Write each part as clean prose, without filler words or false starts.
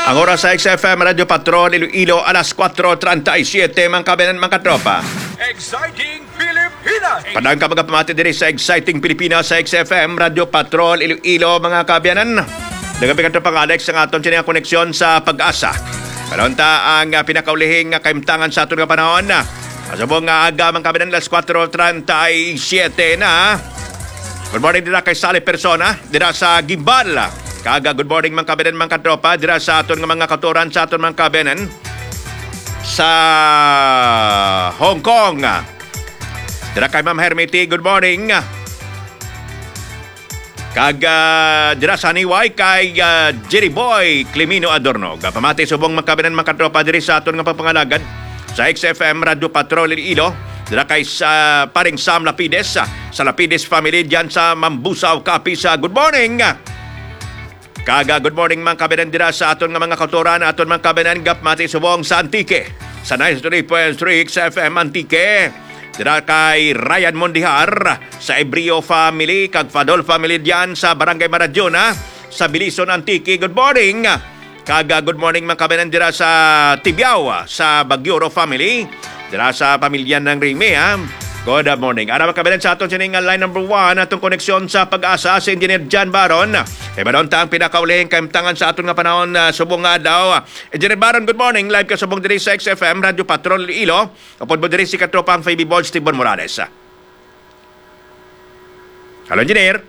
Ang oras sa XFM Radio Patrol Iloilo alas 4:37 mga kabayan mga katropa. Exciting Pilipinas! Padang ka mga pamati diri sa Exciting Pilipinas sa XFM Radio Patrol Iloilo mga kabayanan. Nagabi katropa ng Alex ang aton siya koneksyon sa Pag-asa. Panonta ang pinakaulihing kaimtangan sa aton nga panahon. Asabong nga aga mga kabayanan alas 4:37 na. Good morning dira kay Sally Persona dira sa Gimbal. Kaga good morning mga kabayanan mga katropa dira sa aton nga mga katuran sa aton mga kabayanan sa Hong Kong. Dira kay Ma'am Hermity, good morning. Kaga dira sa Niway kay Jerry Boy Climino Adorno. Pamati subong mga kabayanan mga katropa diri sa aton nga pagpangalagad sa XFM Radio Patrol Iloilo. Dira kay sa paring Sam Lapides sa Lapides family diyan sa Mambusaw, Capiz. Good morning. Kaga good morning mga kabayanan dira sa aton nga mga kautoran, aton mga kabayanan gapmati subong sa Antique sa 93.3 XFM Antique. Dira kay Ryan Mondihar sa Ebrio family kag Fadol family diyan sa Barangay Maradiona sa Bilison Antique. Good morning. Kaga good morning mga kabayanan dira sa Tibiao sa Bagyoro family. Dira sa pamilya ng Rime. Good morning. Ara mga kabayanan sa aton sining line number 1 atong koneksyon sa Pag-asa sa Engineer John Baron. Kay Baron ta ang pinakaulihing kaimtangan sa aton nga panahon subong nga daw. Engineer Baron, good morning. Live ka subong diri sa XFM Radio Patrol Iloilo. Upod mo diri si katropang Fabi Balls Tibon Morales. Hello, Engineer.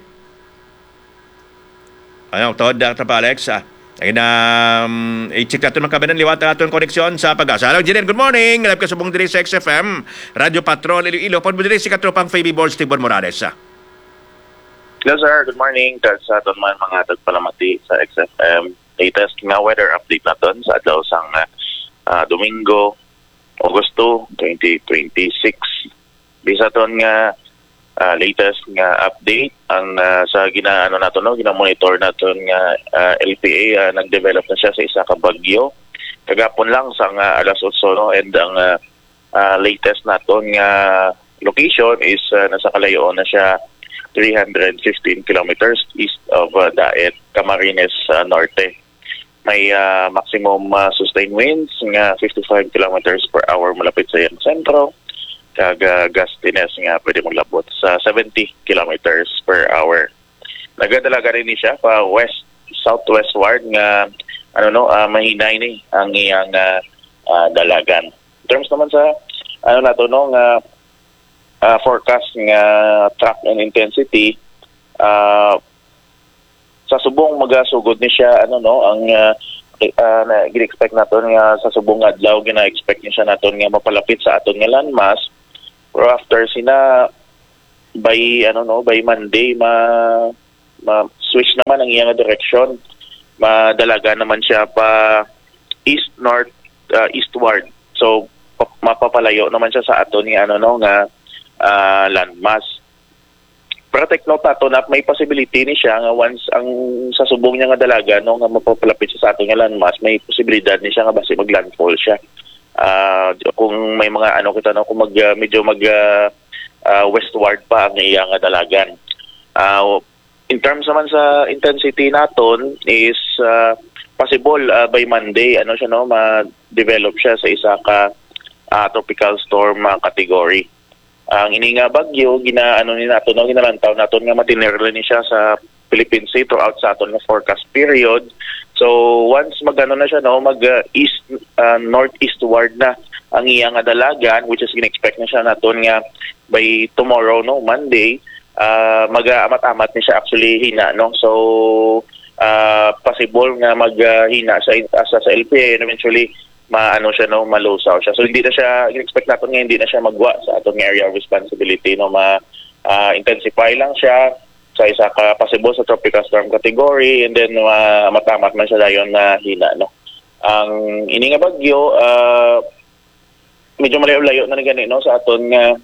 Ano, tawad na pa Alex. Ay na i-check natin mga kabayanan liwat ang aton koneksyon sa Pag-asa. Hello, Engineer, good morning. Live ka subong diri sa XFM Radio Patrol Iloilo. Upod mo diri si katropang Fabi Balls Tibon Morales. Hello sir, good morning. Sa aton man mga tagpalamati sa XFM. Latest nga weather update naton sa adlaw sang Domingo, Agosto 2026. Bisa ton nga latest nga update ang sa ginaano nato no, gina-monitor naton nga LPA nag-develop na siya sa isa ka bagyo. Kagapon lang sang alas 8 no, and ang latest naton nga location is nasa kalayoon na siya 315 kilometers east of Daet, Camarines Norte. May maximum sustained winds nga 55 kilometers per hour malapit sa iyang sentro. Kag gustiness nga pwede maglabot sa 70 kilometers per hour. Nagadalaga rin ni siya pa west southwestward nga mahinay ni ang iyang dalagan. In terms naman sa nato no nga forecast nga track and intensity sa subong magasugod ni siya ang gina-expect naton nga sa subong adlaw gina-expect ni siya naton nga mapalapit sa aton nga landmass, pero after sina by Monday switch naman ang iyang direction, madalaga naman siya pa east north eastward, so mapapalayo naman siya sa aton nga nga landmass. Pero take note nato na may possibility ni siya nga once ang sa subong niya nga dalaga nga mapapalapit siya sa ating nga landmass, may posibilidad ni siya nga basi maglandfall siya. Kung may mga kung medyo westward pa ang iyang nga dalagan. In terms naman sa intensity naton is possible by Monday ma-develop siya sa isa ka tropical storm category. Ang ini nga bagyo ginalantaw naton nga matinerla ni siya sa Philippine Sea throughout sa aton nga forecast period. So once na siya mag east northeastward na ang iyang nga dalagan, which is gina-expect na siya naton nga by tomorrow Monday, mag-amat-amat ni siya actually hina so possible nga maghina sa LPA and eventually malusaw siya. So hindi na siya expect natin nga hindi na siya magwa sa atong area of responsibility intensify lang siya sa isa ka possible sa tropical storm category, and then matamat man siya dayon na hina ang ini nga bagyo medyo malayo na gani sa aton nga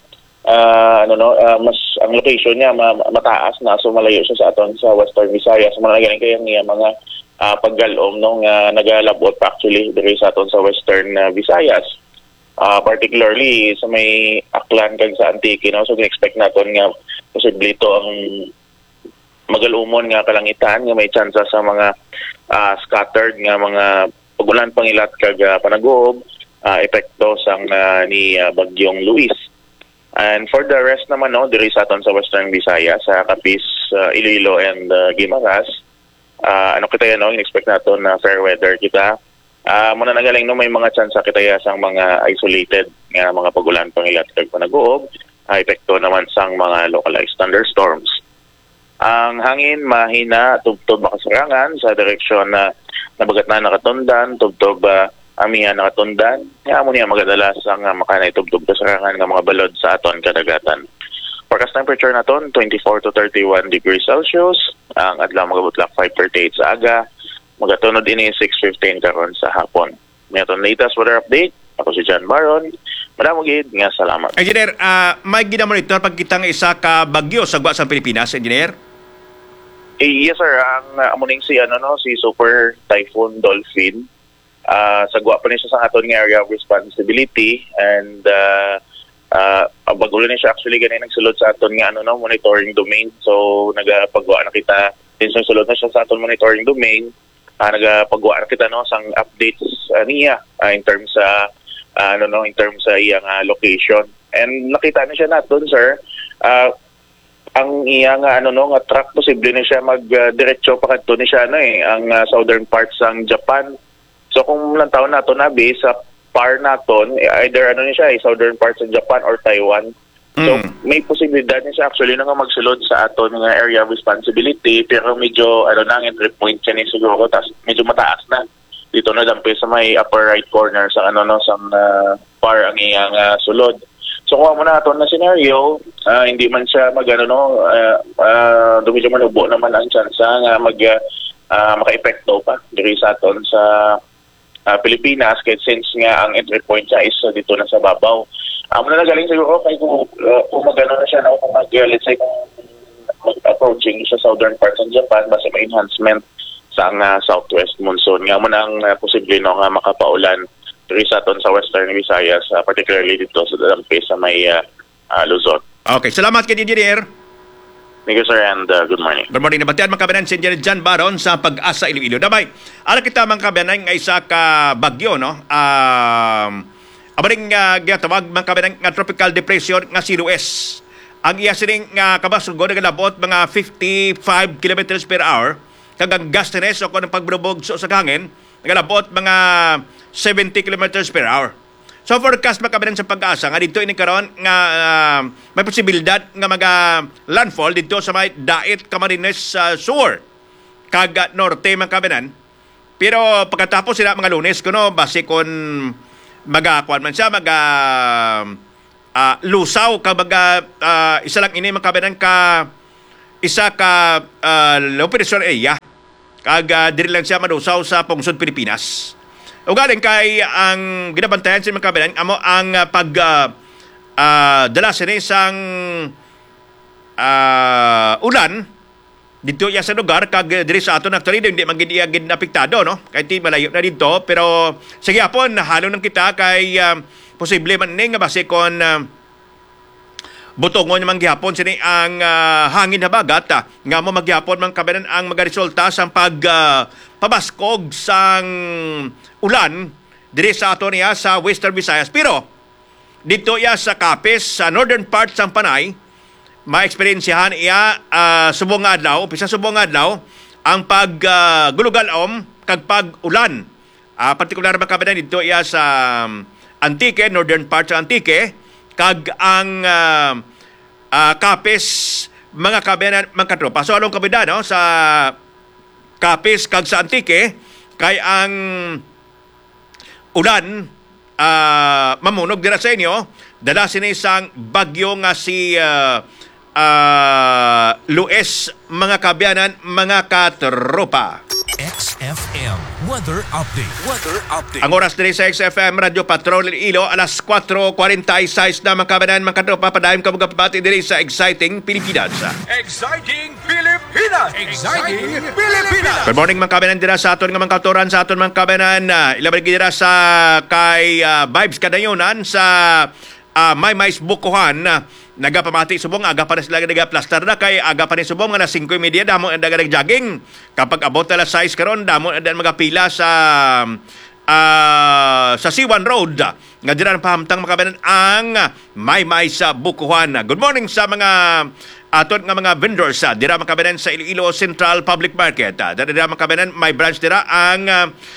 mas ang location niya mataas na, so malayo siya sa aton sa Western Visayas. So mga gani kaya mga paggalom nagalabot actually diri sa aton sa Western Visayas, particularly sa may Aklan kag sa Antique so expect naton nga posible ito ang magalumon nga kalangitan nga may tsansa sa mga scattered nga mga pagulan pangilat kag panagob epekto sang ni bagyong Luis. And for the rest naman no, diri sa aton sa Western Visayas, sa Capiz, Iloilo and Guimaras, ano kita yan no, in-expect naton na fair weather kita. Muna nagaling no, may mga chance kita ya sang mga isolated nga mga pagulan pangilat kag panagob, epekto naman sang mga localized thunderstorms. Ang hangin mahina, tubtob makasarangan sa direksyon na nabagat na nakatundan, tubtob amihan nakatundan. Nga mo niya magadalas ang makanay tubtob kasarangan ng mga balod sa aton kadagatan. Forecast temperature naton 24 to 31 degrees Celsius. Ang adlaw magabutlak 5:38 sa aga. Magatunod ini 6:15 karon sa hapon. May aton latest weather update. Ako si John Baron. Madamo gid nga salamat. Engineer, may ginamonitor pag kitang isa ka bagyo sa gwa sa Pilipinas, Engineer? Yes sir, ang amuning si si Super Typhoon Dolphin. Sagwa pa niya sa aton nga area of responsibility and bagulo niya siya actually ganun nagsulod sa aton nga monitoring domain. So nagapagwa na kita since nagsulod na siya sa aton monitoring domain, nagapagwa na kita sang updates niya in terms sa in terms sa iyang location. And nakita na siya naton sir, ang iyang nga track posible na siya diretso pa kadto ni siya ang southern parts ng Japan. So kung lang taon nato na base sa par naton either ni siya southern parts ng Japan or Taiwan. So may posibilidad ni siya actually nga magsulod sa aton nga area of responsibility, pero medyo ang entry point siya ni siguro tas medyo mataas na dito na dampi sa may upper right corner sa sa par ang iyang sulod. So kung mo na aton na scenario, hindi man siya medyo manubo naman ang chance nga maka-epekto pa diri sa aton sa Pilipinas, kahit since nga ang entry point siya is dito na sa babaw. Muna nagaling siguro kay kung na siya na kung let's say kung approaching sa southern parts ng Japan, basta may enhancement sa southwest monsoon. Nga muna ang posible nga makapaulan diri sa aton sa Western Visayas, particularly dito sa Dampi sa may Luzon. Okay, salamat kay Engineer. Thank you sir and good morning. Good morning. Nabatian mga kabanan si Engineer John Baron sa Pag-asa Iloilo. Damay, ala kita mga kabanan nga isa ka bagyo, no? Abaring ginatawag mga kabanan nga tropical depression nga si Luis. Ang iya sining nga kabasugod nagalabot mga 55 kilometers per hour. Kagang gustness o kung pagbubog sa hangin, nagalabot mga 70 kilometers per hour. So forecast makabanan sa Pag-asa nga dito ini karon nga may posibilidad nga landfall dito sa may Dait, Camarines Sur kag norte makabanan. Pero pagkatapos sila mga Lunes kuno base kon magakuan man siya lusaw ka isa lang ini makabanan ka isa ka operation area kag diri lang siya madusaw sa pungsod Pilipinas. O galing kay ang ginabantayan sa mga kabanan, amo ang dala sa isang ulan dito ya sa lugar kag diri sa aton actually hindi magiging apektado no kay ti malayo na dito, pero sige hapon halo nang kita kay posible man ning base kon butongon man gihapon sini ang hangin habagat nga mo maghapon man kabanan ang magaresulta sa pabaskog sang ulan diri sa ato niya sa Western Visayas. Pero dito ya sa Capiz sa northern part sang Panay ma-experiensyahan iya subong nga adlaw, pisa subong nga adlaw ang paggulugalom kag pag-ulan. Partikular ba kabanan dito iya sa Antique, northern part sa Antique kag ang Capiz mga kabanan mga katropa. So along kabida no sa Capiz kag sa Antique kay ang ulan mamunog dira sa inyo dala sini isang bagyo nga si Luis mga kabyanan mga katropa. XFM Weather Update. Ang oras diri sa XFM Radio Patrol Iloilo alas 4:46 na mga kabanan mga katropa, padayon ka mga pabati diri sa Exciting Pilipinas. Exciting Pilipinas. Good morning mga kabanan dira sa aton nga mga kautoran sa aton mga kabanan. Ilabay dira sa kay Vibes Kadayunan sa may mais bukuhan nagapamati subong aga pa na sila nagaplastar na kay aga pa ni subong nga na 5:30 damo ang daga jogging kapag abot alas 6 karon damo ang magapila sa sa C1 Road nga dira pahamtang makabanan ang Maymay sa Bukuhan. Good morning sa mga aton nga mga vendors dira makabanan sa Iloilo Central Public Market. Dira makabanan may branch dira ang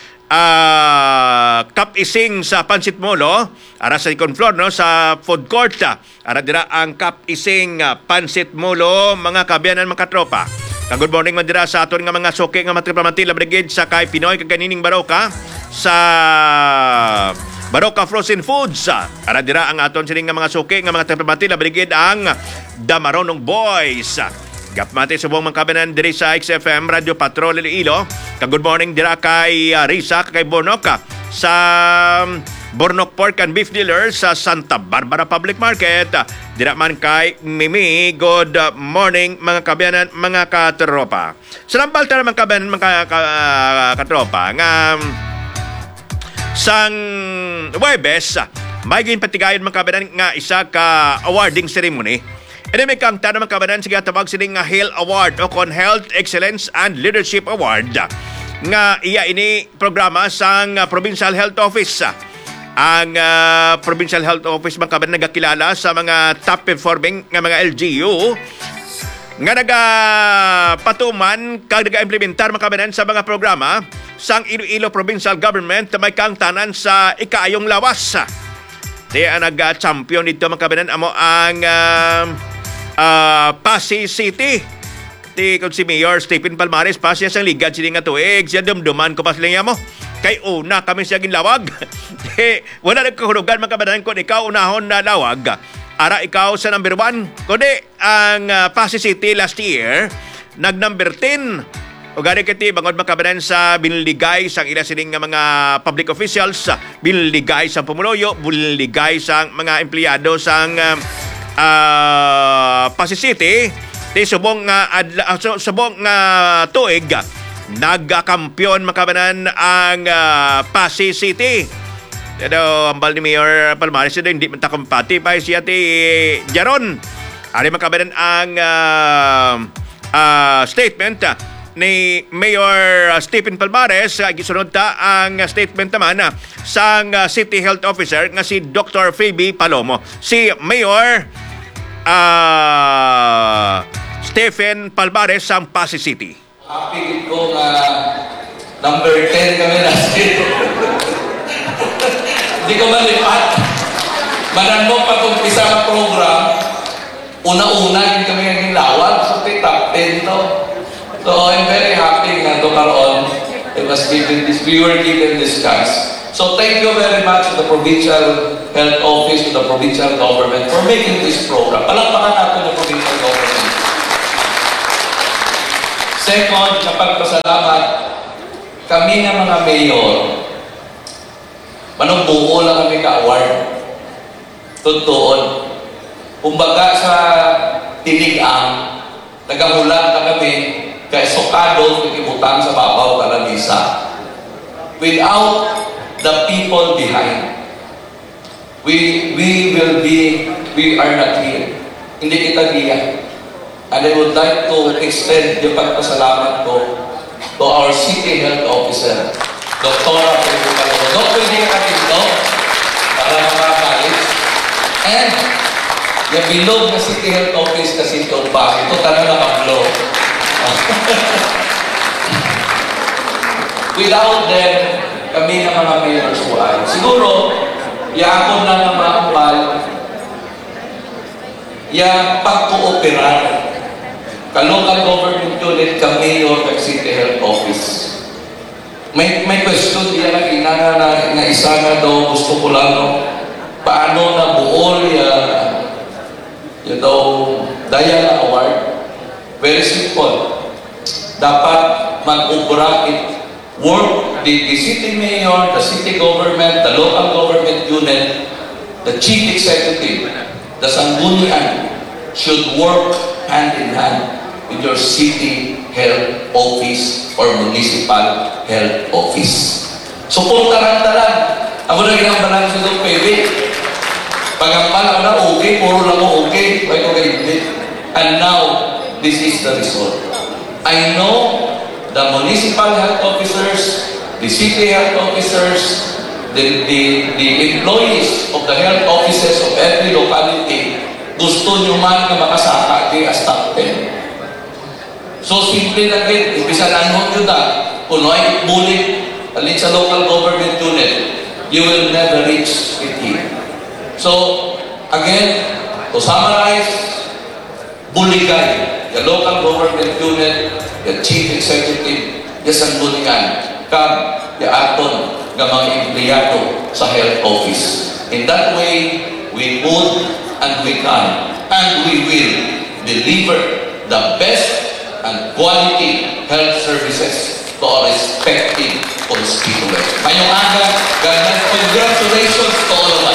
Cup Ising sa Pansit Molo ara sa second floor no sa food court. Ara dira ang Cup Ising Pansit Molo mga kabiyanan mga katropa. Good morning man dira sa aton nga mga suki nga Matriplamantila Brigade sa kay Pinoy kag kanining Baroka sa Baroka Frozen Foods. Ara dira ang aton sining nga mga suki nga mga Matriplamantila Brigade ang Damaronong Boys. Gapmati sa buong mga kabanan diri sa XFM Radio Patrol Iloilo. Good morning dira kay Risa kay Bornok sa Bornok Pork and Beef Dealer sa Santa Barbara Public Market. Dira man kay Mimi. Good morning mga kabanan mga katropa. Salampal ta naman kabanan mga katropa nga sang Webes may ginpatigayon mga kabanan nga isa ka awarding ceremony. And may kang tanong mga kabanan, sige tabag sining nga HALE Award o kon Health Excellence and Leadership Award nga iya ini programa sang Provincial Health Office. Ang Provincial Health Office mga kabanan nagakilala sa mga top performing nga mga LGU nga nagapatuman kag naga-implementar mga kabanan sa mga programa sang Iloilo Provincial Government may kang tanan sa ikaayong lawas. Di ang nag-champion dito mga kabanan amo ang Pasay City. Di kung si Mayor Stephen Palmares pasya sang ligad sila nga tuig siya dumduman ko pas lang mo kay una kami siya ginlawag. Wala nagkahurugan mga kabanan kung ikaw unahon na lawag ara ikaw sa number 1 kundi ang Pasay City last year nag number 10 o gani kiti bangod mga kabanan sa binligay sang ila sining nga mga public officials binligay sa pumuloyo binligay sang mga empleyado sang Pasay City di subong tuig nagkakampiyon makabanan ang Pasay City. Pero ang bal ni Mayor Palmares hindi man takumpati pa siya ti Jaron. Ari makabanan ang statement ni Mayor Stephen Palmares. Gisunod ta ang statement naman sang City Health Officer nga si Dr. Phoebe Palomo. Si Mayor Stephen Palmares sang Pasay City. Happy ko nga number 10 kami last year. Hindi ko malipat. Mananong pag-umpisa ang program, una-una kami ang lawag. So, top 10 to. So, I'm very happy nga karon it was given this, we were given this chance. So, thank you very much to the Provincial Health Office, to the Provincial Government for making this program. Palakpakan natin ng Provincial Government. Second, kapagpasalamat, kami ng mga mayor, manubuo lang kami ka-award. Totoo. Kumbaga sa tinigang, nagahulat na kami kay sukado ikibutang sa babaw kalamisa. Without the people behind, we are not here. Hindi kita diyan. And I would like to extend yung pagpasalamat ko to our City Health Officer, Dr. Phoebe Palomo. Dok, pwede ka dito para makakalit. And yung bilog na City Health Office kasi ito ba? Ito talaga nakablo. Without them, kami na mga mayors po ay. Siguro, yakon na ng mga umpal, yung pag-cooperar. Ka-local government unit, ka-mayor, ka-city health office. May question diyan na kinanga na isa na daw gusto ko lang paano na buol yung daw Diana Award. Very simple. Dapat mag-ubra work the city mayor, the city government, the local government unit, the chief executive, the sanggunian should work hand in hand with your city health office or municipal health office. Suportahan talan. Ako na ginambalan sa itong pwede. Pag-ampal ako na okay, puro lang mo okay. Why ko kayo hindi? And now, this is the result. I know the municipal health officers, the city health officers, the employees of the health offices of every locality, gusto nyo man nga makasaka di as top 10. So simple lang din, ibisan anong nyo na, kung ay bulit, alin sa local government unit, you will never reach it here. So, again, to summarize, buligay, the local government unit, the chief executive, ang buligan, kam, the aton, ng mga empleyado sa health office. In that way, we would and we can and we will deliver the best and quality health services to our respective constituents. Ngayong aga, ganyan, congratulations to all of us.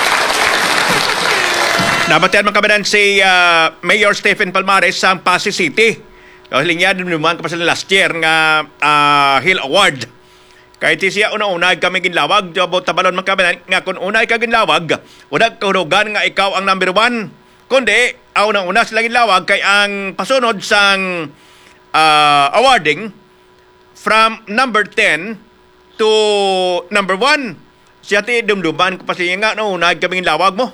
Nabatian mga kabanan si Mayor Stephen Palmares sa Pasig City. Dahil niya, naman ka pa sila last year nga Hill Award. Kahit siya una-una kami ginlawag, tabalon mga kabanan, nga kung una ka ginlawag, wala kahurugan nga ikaw ang number 1. Kundi, una-una sila ginlawag kay ang pasunod sang awarding from number 10 to number 1. Siya ti dumduman ko pa siya nga, una kami ginlawag mo.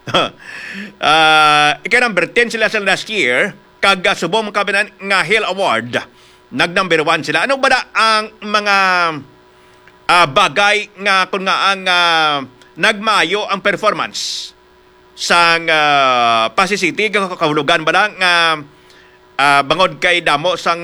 Number 10 sila sa last year, kag subong mga kabanan nga Hill Award, nag-number 1 sila. Ano ba na ang mga bagay nga kung nga ang nagmayo ang performance sa Pasig City, kahulugan ba lang bangod kay damo sang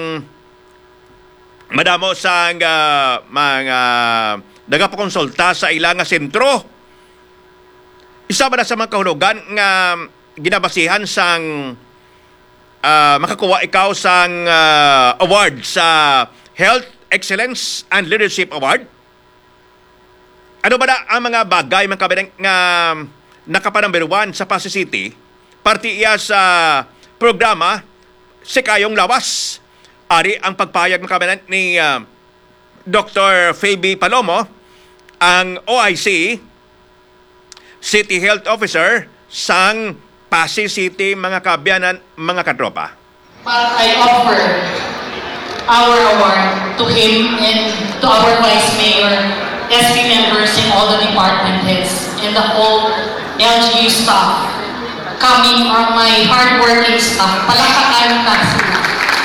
madamo sang mga nagapakonsulta sa ilang sentro? Isa ba na sa mga kahulugan nga ginabasihan sang makakuha ikaw sang award sa Health Excellence and Leadership Award? Ano ba na ang mga bagay mga kabayan nga nakapanumber 1 sa Pasig City? Parte iya sa programa Sikayong Lawas. Ari ang pagpayag mga kabayan ni Dr. Fabi Palomo, ang OIC City Health Officer sang Pasig City, mga kabayanan, mga katropa. But I offer our award to him and to our Vice Mayor, SP members and all the department heads and the whole LGU staff coming from my hardworking staff. Palakpakan na sila.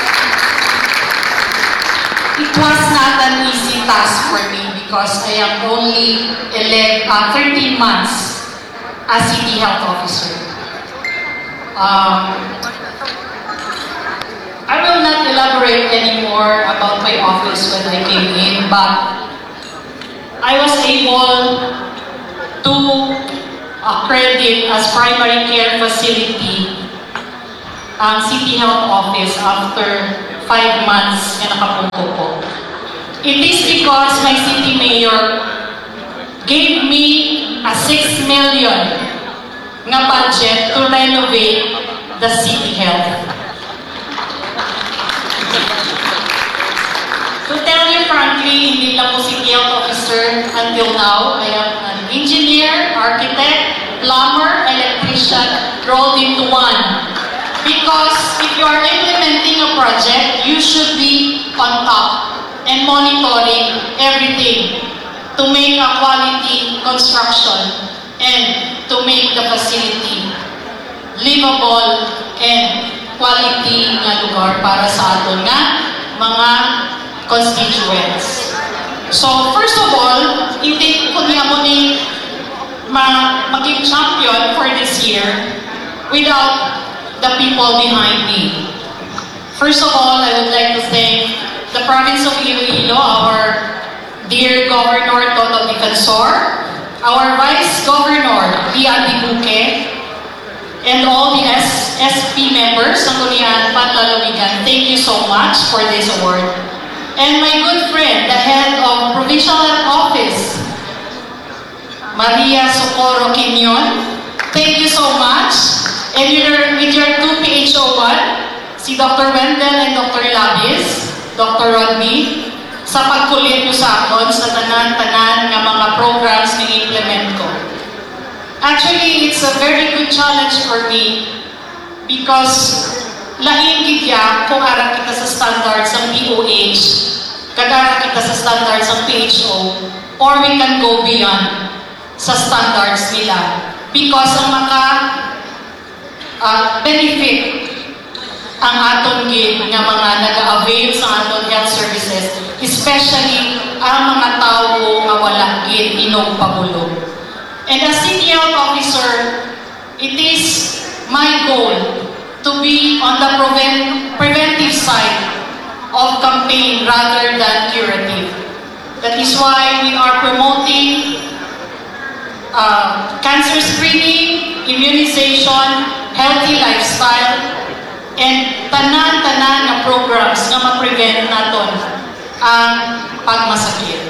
It was not an easy task for me because I am only 13 months as City Health Officer. I will not elaborate anymore about my office when I came in, but I was able to accredit as primary care facility ang City Health Office after 5 months na nakapunto ko. It is because my city mayor gave me a 6 million nga budget to renovate the city health. To tell you frankly, hindi lang po city health officer until now. I am an engineer, architect, plumber, electrician rolled into one. Because if you are implementing a project, you should be on top and monitoring everything to make a quality construction and to make the facility livable and quality nga lugar para sa aton nga mga constituents. So first of all, hindi ko niya mo ni maging champion for this year without the people behind me. First of all, I would like to thank the province of Iloilo, our dear Governor Toto Defensor, our Vice Governor Lia Dibuque, and all the SP members ng Ulian Panlalawigan. Thank you so much for this award. And my good friend, the head of Provincial Health Office, Maria Socorro Quinion, thank you so much. And with your 2 PHO1, si Dr. Wendell and Dr. Labis, Dr. Rodney, sa pagkulit nyo sa akin sa tanan-tanan ng mga programs na implement ko. Actually, it's a very good challenge for me because laing gidya kung harap kita sa standards ng POH kagara kita sa standards ng PHO, or we can go beyond sa standards nila. Because ang benefit ang aton gid nga mga nag-avail sa aton health services, especially ang mga tao nga wala gid inog pabulong. And as City Health Officer, it is my goal to be on the preventive side of campaign rather than curative. That is why we are promoting cancer screening, immunization, healthy lifestyle, and tanan-tanan na programs na ma-prevent naton ang pagmasakit.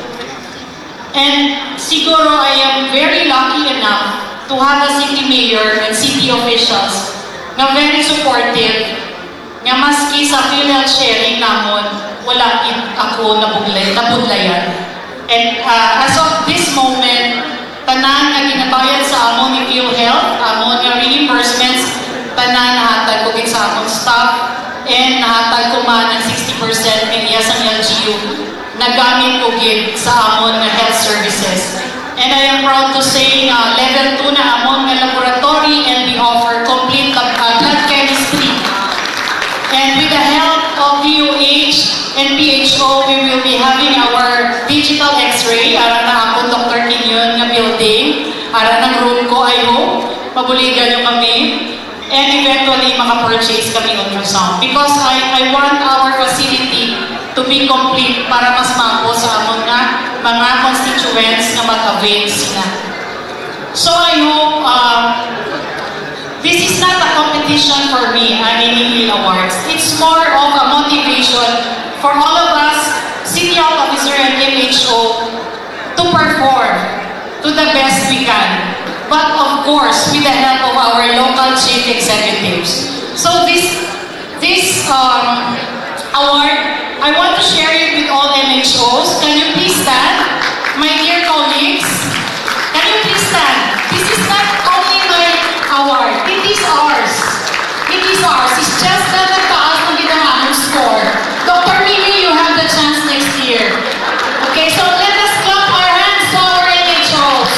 And siguro I am very lucky enough to have a city mayor and city officials na very supportive, nga maski sa PhilHealth sharing namon, wala ako nabudlayan. And as of this moment, tanan nga ginabayad sa amon ni PhilHealth, amon nga reimbursements, tanan nahatag ko sa amon staff, and nahatag ko man ng 60% ng iyasang LGU na gamit ko sa amon nga health services. And I am proud to say na level 2 na amon nga laboratory, and we offer complete blood chemistry. And with the help of DOH and PHO, we will be having our digital x-ray. Ara na ako, Dr. Kinyon, nga building. Ara ng room ko, I hope. Pabuligan nyo kami. And eventually, maka-purchase kami ultrasound. Because I want our facility to be complete para mas mako sa amon nga mga constituents na mag-avail sila. So I hope this is not a competition for me, an Emily Awards. It's more of a motivation for all of us, City Health Officer and MHO, to perform to the best we can. But of course, with the help of our local chief executives. So this award, I want to share it with all MHOs. Can you please stand? My dear colleagues, can you please stand? This is not only my award, it is ours. It is ours. It's just that nagtaas na ginamamong score. Dr. Mimi, you have the chance next year. Okay, so let us clap our hands to our MHOs.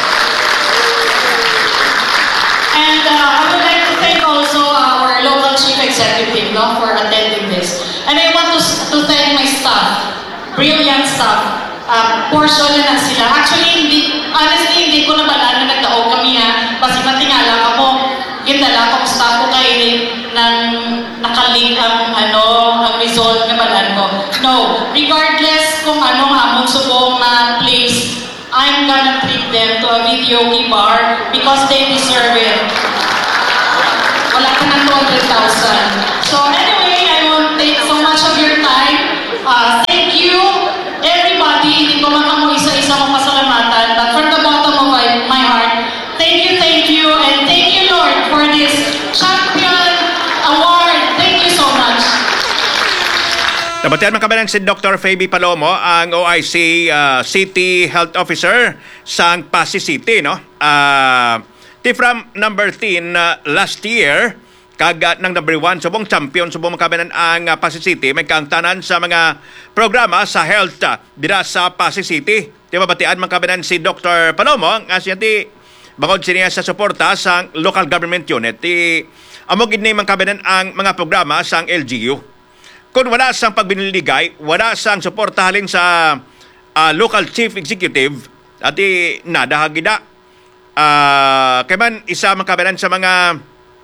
And I would like to thank also our local chief executive for attending this. And I want to thank my staff, brilliant staff. Portion na sila. Actually, honestly, hindi ko nabalaan na nagdaog kami kasi matingala ka mo, gindala akong staff ko kayo nang nakalink ang result na balaan ko. No, regardless kung anong among subong na place, I'm gonna treat them to a video bar because they deserve it. Wala ka ng 200,000. So anyway, I won't take so much of your time. Thank you, everybody. Hindi ko man isa-isa mong pasalamatan, but from the bottom of my heart, thank you, and thank you, Lord, for this champion award. Thank you so much. Nabatian makabalang si Dr. Faby Palomo, ang OIC City Health Officer sa Pasig City, no? From number 10 last year, kagat ng number 1, subong champion, subong makabanan ang Pasig City. May kaangtanan sa mga programa sa health dira sa Pasig City. Di ba batian makabanan si Dr. Palomo, nga siya ti bangod siya sa suporta sa local government unit. Amog gid ni makabanan ang mga programa sa LGU. Kung wala sang pagbiniligay, wala sang suporta halin sa local chief executive, ati nada hagida. Kaya man isa makabanan sa mga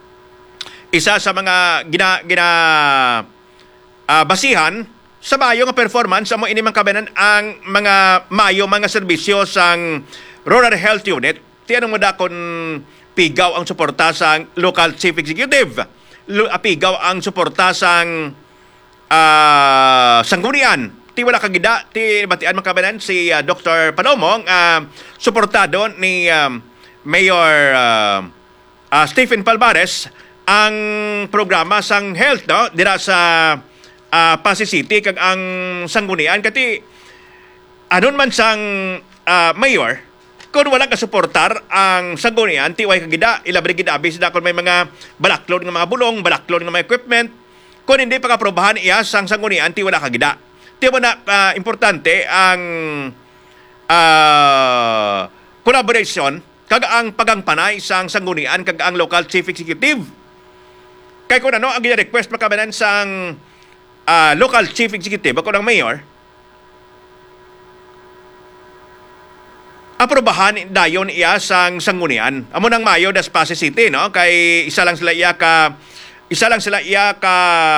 basihan sa mayo nga performance mo ini makabanan ang mga mayo mga serbisyo sang rural health unit. Tiyanong mo da kung pigaw ang suporta sang local chief executive, pigaw ang suporta sang sanggunian. Ti wala kagida, ti batian makabanan si Dr. Palomong, suportado ni Mayor Stephen Palmares ang programa sang health, no, dira sa Pasig City kag ang sanggunian kati anon man sang mayor kung wala ka suportar ang sanggunian ti way kagida ilabre gid abis da kon may mga balaklod nga mga bulong, balaklod nga mga equipment, kung hindi pa kaprobahan iya sang sanggunian ti wala kagida. Di mo na importante ang collaboration kag ang pagangpanay sang sanggunian kag ang local chief executive. Kay kung ano ang gina-request makabanan sang local chief executive ako ng mayor, aprobahan dayon iya sang sanggunian. Amo nang mayo das Pasay City, no? Kay isa lang sila iya ka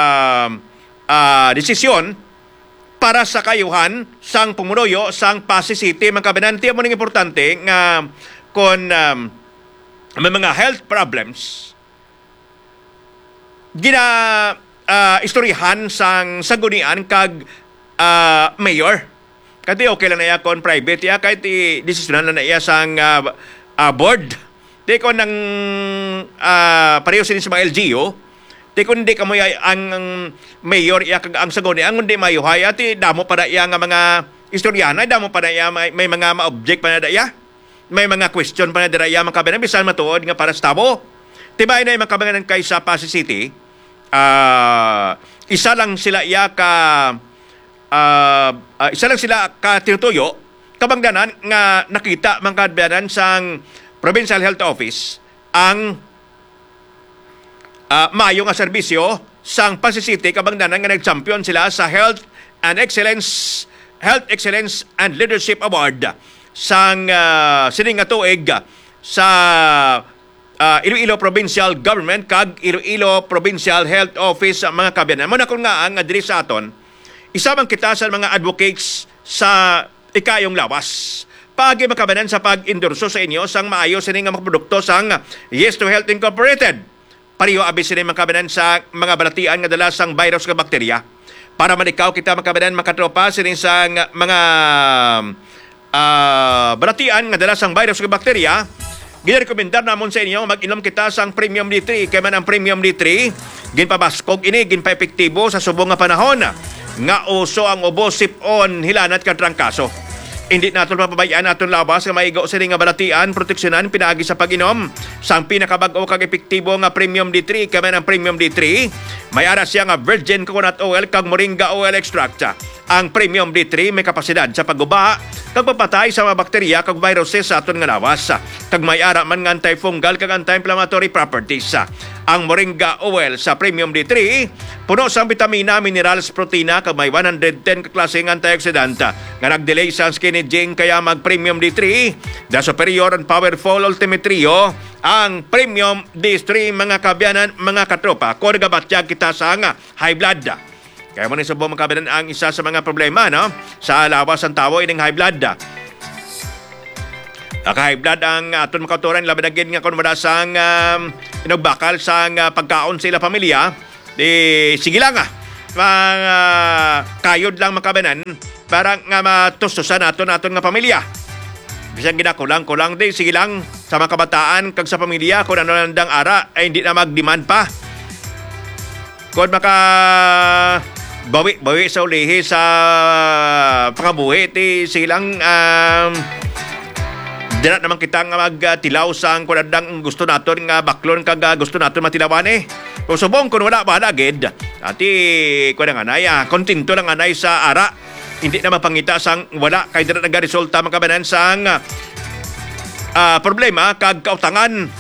desisyon para sa kayuhan sang pumunuyo sang Pasay City. Magkabananti mo ning importante nga kung may mga health problems istoryahan sang sanggunian kag mayor. Kati okay lang na iya kon private iya kahit desisyonan na iya sang board. Di ko nang pareho sila sa mga LGU. Di ko hindi kamoy ang mayor iya kag ang sanggunian kundi mayuhay at damo para iya nga mga istoryana, damo para iya may mga ma-object pa na iya. May mga question pa na iya makabanan bisan matuod nga para sa tabo. Tibay na yung makabanan kay sa Pasay City. Isa lang sila tinutuyo kabangdanan nga nakita mga kadbanan sang Provincial Health Office ang maayo nga serbisyo sang Pasay City kabangdanan nga nag-champion sila sa Health Excellence and Leadership Award sang sining nga tuig sa Iloilo Provincial Government kag Iloilo Provincial Health Office mga kabyanan. Muna kung nga ang adres sa aton, isa man kita sa mga advocates sa ikayong lawas. Pagi makabanan sa pag-endorso sa inyo sang maayo sining nga mga produkto sang Yes to Health Incorporated. Pariho abis sining makabanan sa mga balatian nga dala sang virus nga bakterya. Para manikaw kita makabanan makatropa sining sang mga balatian nga dala sang virus nga bakterya. Ginarekomendar namon sa inyo mag-inom kita sang Premium D3 kay man ang Premium D3 ginpabaskog ini ginpa-epektibo sa subong nga panahon nga uso ang ubo, sipon, hilanat kad trangkaso. Hindi naton mapabayaan naton labas nga maigo sa nga balatian proteksyonan pinaagi sa pag-inom sang pinakabag-o kag epektibo nga Premium D3 kay man ang Premium D3 may ara siya nga virgin coconut oil kag moringa oil extract. Ang Premium D3 may kapasidad sa pagguba kag papatay sa mga bakterya kag viruses sa aton nga lawas. Kag may ara man nga antifungal kag anti-inflammatory properties. Ang moringa oil sa Premium D3 puno sa vitamina, minerals, protina kag may 110 ka klaseng antioxidant nga nagdelay sa skin aging kaya mag Premium D3 the superior and powerful ultimate trio ang Premium D3 mga kabyanan mga katropa kung nagabatyag kita sa nga high blood. Kaya mo ni subo makabanan ang isa sa mga problema, no? Sa lawas ang tawo ining high blood. High blood ang aton makaturan laban agin nga kun madasang inagbakal sang pagkaon sa ila pamilya. Sige lang mga kayod lang makabanan para nga matustusan aton nga pamilya. Bisan ginakulang-kulang di sige lang sa mga kabataan kag sa pamilya kung ano landang ara ay hindi na mag-demand pa. Kung bawi sa ulihi sa pangabuhi ti silang dira naman kita nga magtilaw sang kunadang gusto naton nga baklon kag gusto naton matilawan kung subong kung wala ba lagid ati kuan nga anay kontento lang anay sa ara hindi na mapangita sang wala kay dira nagaresulta makabanan sang problema kag kautangan.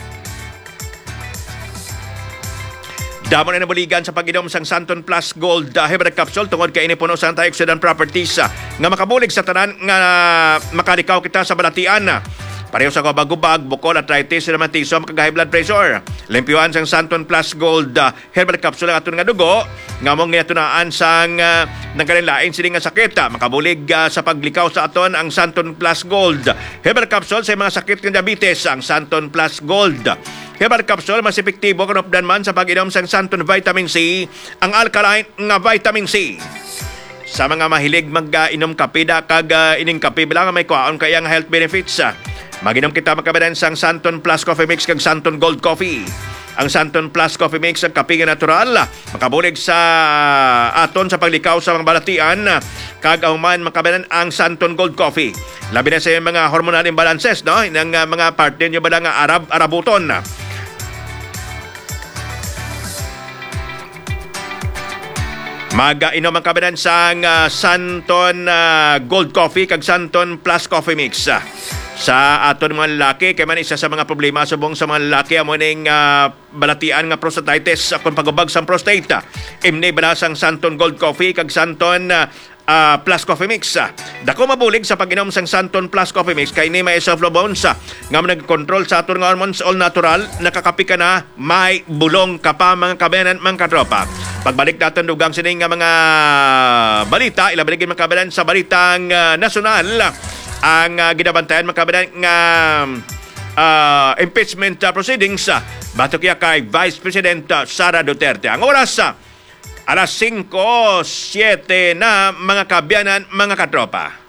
Damo na nabuligan sa pag-inom sang Santon Plus Gold Herbal Capsule tungod kay ini puno sa antioxidant properties nga makabulig sa tanan nga makalikaw kita sa balatian. Pareho sa kabag-ubag, bukol, arthritis, rheumatism, kag high blood pressure. Limpyuhan sang Santon Plus Gold Herbal Capsule ang aton nga dugo nga mong giatunaan sang nagkalilain sila nga sakit. Makabulig sa paglikaw sa aton ang Santon Plus Gold Herbal Capsule sa mga sakit ng diabetes. Ang Santon Plus Gold Herbal Capsule mas epektibo kung updan man sa pag-inom sang Santon Vitamin C, ang alkaline nga Vitamin C. Sa mga mahilig mag-inom kape kag ining kape bilang may kuhaon kaya nga health benefits. Mag-inom kita makabanan sang Santon Plus Coffee Mix kag Santon Gold Coffee. Ang Santon Plus Coffee Mix ang kape nga natural, makabulig sa aton sa paglikaw sa mga balatian kag ahuman makabanan ang Santon Gold Coffee. Labi na sa mga hormonal imbalances, no? Ng mga partner nyo ba lang arabuton. Mag-inom ang kabanan sang Santon Gold Coffee kag Santon Plus Coffee Mix. Sa aton mga lalaki, kay man isa sa mga problema subong sa mga lalaki amo ning balatian nga prostatitis kung pagubag sa prostate. Imni balasang Santon Gold Coffee kag Santon Plus Coffee Mix. Dako mabulig sa pag-inom sang Santon Plus Coffee Mix kay ni may isoflavones nga nag-control sa aton nga hormones, all natural, nakakapi ka na, may bulong ka pa mga kabanan, mga katropa. Pagbalik natin dugang sining nga mga balita, ilabaligin mga kabanan sa balitang nasyonal. Ang ginabantayan mga kabanan nga impeachment proceedings batok kay Vice President Sara Duterte. Ang oras alas 5:07 na mga kabyanan, mga katropa.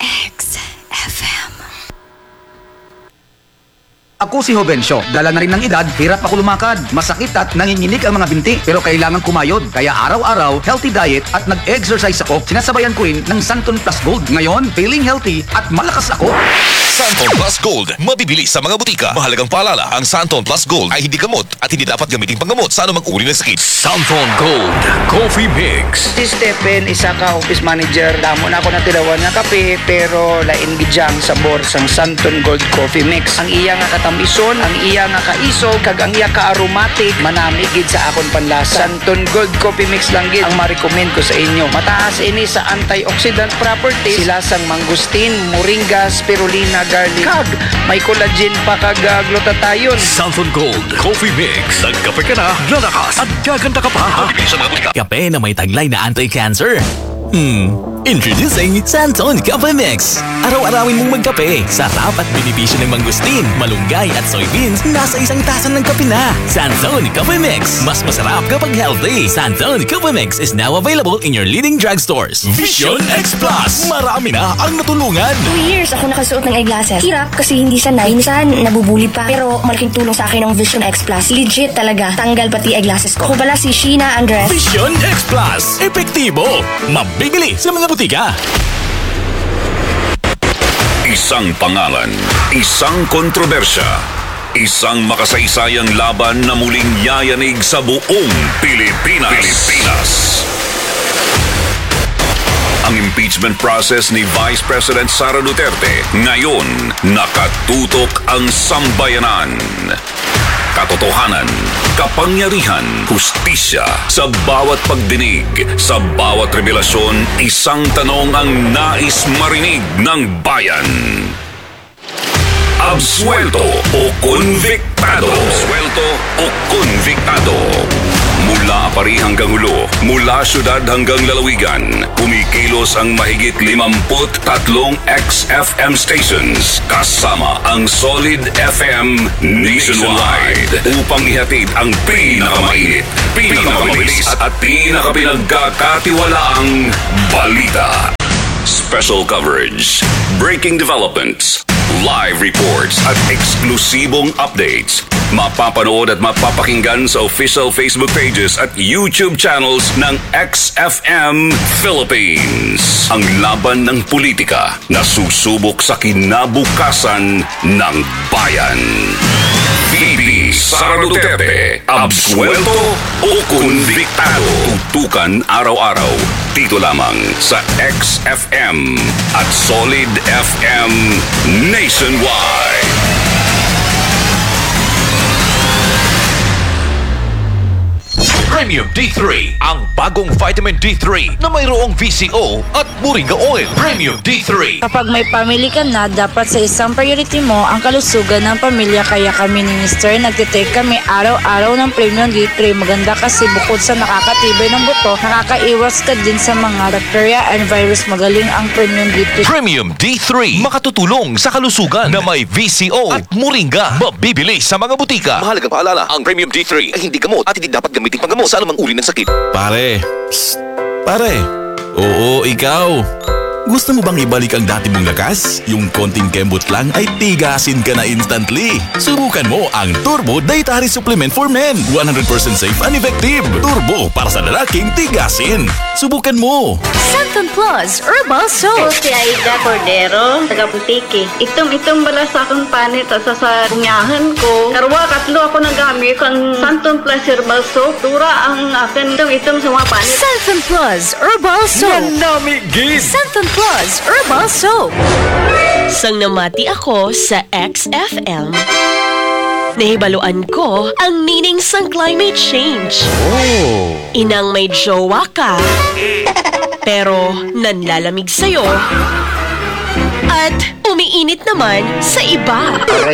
Ako si Jovencio. Dala na rin ng edad, hirap ako lumakad. Masakit at nanginginig ang mga binti. Pero kailangan kumayod. Kaya araw-araw, healthy diet at nag-exercise ako. Sinasabayan ko rin ng Santon Plus Gold. Ngayon, feeling healthy at malakas ako. Santon Plus Gold, mabibili sa mga butika. Mahalagang paalala, ang Santon Plus Gold ay hindi gamot at hindi dapat gamitin panggamot sa anumang uri ng sakit. Santon Gold Coffee Mix. Si Stephen, isa ka office manager. Damo na ako na tilawan nga kape, pero lain gidyang sabor sang Santon Gold Coffee Mix. Ang iya nga katamison, ang iya nga kaisog, kag ang iya ka aromatic, manami gid sa akon panlasa. Santon Gold Coffee Mix lang gid ang ma-recommend ko sa inyo. Mataas ini sa antioxidant properties, sila sang mangustin, moringa, spirulina, garlic, kag may collagen pa kag glutathione. Santon Gold Coffee Mix. Nagkape ka na, lalakas at gaganda ka pa. Mabibili sa mga butika. Kape na may taglay na anti-cancer. Introducing Santon Coffee Mix. Araw-arawin mong magkape. Sarap at benepisyo ng mangustin, malunggay at soybeans nasa isang tasa ng kape na. Santon Coffee Mix. Mas masarap kapag healthy. Santon Coffee Mix is now available in your leading drugstores. Vision X Plus. Marami na ang natulungan. 2 years ako nakasuot ng eyeglasses. Hirap kasi hindi sanay. Minsan, nabubuli pa. Pero malaking tulong sa akin ng Vision X Plus. Legit talaga. Tanggal pati eyeglasses ko. Ako pala si Sheena Andres. Vision X Plus. Epektibo. Mabibili sa mga butika. Isang pangalan, isang kontrobersya, isang makasaysayang laban na muling yayanig sa buong Pilipinas. Ang impeachment process ni Vice President Sara Duterte ngayon nakatutok ang sambayanan. Katotohanan, kapangyarihan, hustisya, sa bawat pagdinig, sa bawat revelasyon, isang tanong ang nais marinig ng bayan. Absuelto o konviktado? Absuelto o konviktado? Mula Pari hanggang Ulo, mula syudad hanggang lalawigan, kumikilos ang mahigit 53 XFM stations kasama ang Solid FM nationwide upang ihatid ang pinakamainit, pinakamabilis at pinakapinagkakatiwalaang balita. Special coverage, breaking developments, live reports at eksklusibong updates. Mapapanood at mapapakinggan sa official Facebook pages at YouTube channels ng XFM Philippines. Ang laban ng politika na susubok sa kinabukasan ng bayan. VP Sara Duterte, absuelto o konviktado? Tutukan araw-araw dito lamang sa XFM at Solid FM Nationwide. Premium D3, ang bagong vitamin D3 na mayroong VCO at Moringa Oil. Premium D3. Kapag may family ka na, dapat sa isang priority mo ang kalusugan ng pamilya. Kaya kami ni Mr. nagtitake kami araw-araw ng Premium D3. Maganda kasi bukod sa nakakatibay ng buto, nakakaiwas ka din sa mga bacteria and virus. Magaling ang Premium D3. Premium D3, makatutulong sa kalusugan na may VCO at Moringa. Mabibili sa mga butika. Mahalagang paalala, ang Premium D3 ay hindi gamot at hindi dapat gamitin panggamot sa anumang uri ng sakit. Pare. Psst. Pare. Oo, ikaw. Gusto mo bang ibalik ang dati mong lakas? Yung konting kembot lang ay tigasin ka na instantly. Subukan mo ang Turbo Dietary Supplement for Men. 100% safe and effective. Turbo para sa lalaking tigasin. Subukan mo. Santon Plus Herbal Soap. Si Aida Cordero, taga Butiki. Itong bala sa akong panit sa bunyahan ko. Karwa, katlo ako nagamit ang Santon Plus Herbal Soap. Tura ang akin itong sa mga panit. Santon Plus Herbal Soap. Santon Plus Herbal Soap. Sang namati ako sa XFM, nahibaluan ko ang meaning sang climate change. Inang may jowa ka, pero nanlalamig sa'yo, at umiinit naman sa iba.